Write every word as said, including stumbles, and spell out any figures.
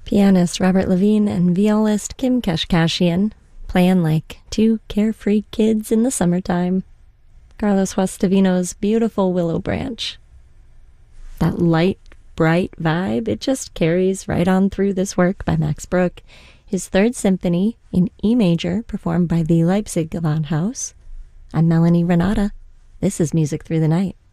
Pianist Robert Levine and violist Kim Kashkashian playing like two carefree kids in the summertime. Carlos Guastavino's beautiful Willow Branch. That light, bright vibe, it just carries right on through this work by Max Bruch, his third symphony in E major performed by the Leipzig Gewandhaus. I'm Melanie Renata. This is Music Through the Night.